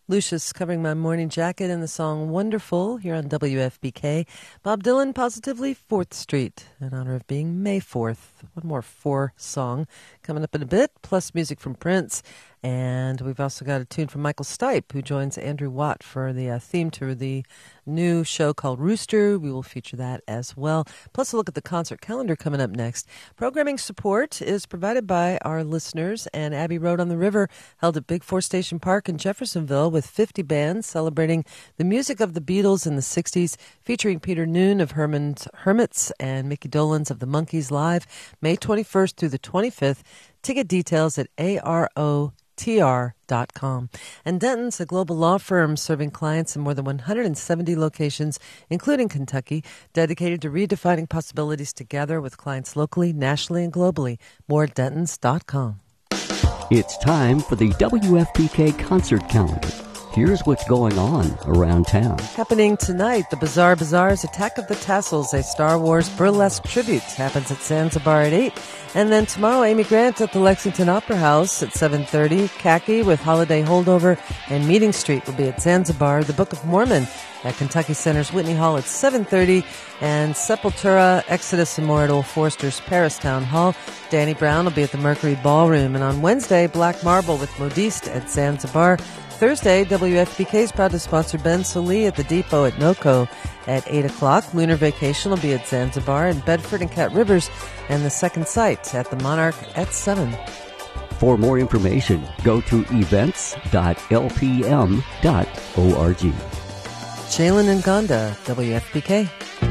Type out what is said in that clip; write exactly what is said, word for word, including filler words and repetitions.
Lucius covering my morning jacket in the song Wonderful here on W F B K. Bob Dylan, Positively fourth Street, in honor of being May fourth. One more four song coming up in a bit, plus music from Prince. And we've also got a tune from Michael Stipe, who joins Andrew Watt for the uh, theme to the new show called Rooster. We will feature that as well. Plus a look at the concert calendar coming up next. Programming support is provided by our listeners, and Abbey Road on the River held at Big Four Station Park in Jeffersonville with fifty bands celebrating the music of the Beatles in the sixties, featuring Peter Noon of Herman's Hermits and Mickey Dolenz of the Monkees live May twenty-first through the twenty-fifth. Ticket details at A R O T R dot com. And Denton's a global law firm serving clients in more than one hundred seventy locations, including Kentucky, dedicated to redefining possibilities together with clients locally, nationally, and globally. More at Dentons dot com. It's time for the W F P K concert calendar. Here's what's going on around town. Happening tonight, the Bizarre Bazaar's Attack of the Tassels, a Star Wars burlesque tribute, happens at Zanzibar at eight. And then tomorrow, Amy Grant at the Lexington Opera House at seven thirty. Khaki with Holiday Holdover and Meeting Street will be at Zanzibar. The Book of Mormon at Kentucky Center's Whitney Hall at seven thirty. And Sepultura, Exodus, and more at Old Forster's Paris Town Hall. Danny Brown will be at the Mercury Ballroom. And on Wednesday, Black Marble with Modiste at Zanzibar. Thursday, W F B K is proud to sponsor Ben Soli at the Depot at NOCO at eight o'clock. Lunar Vacation will be at Zanzibar, and Bedford and Cat Rivers and the Second Sight at the Monarch at seven. For more information, go to events dot l p m dot org. Jalen and Gonda, W F B K.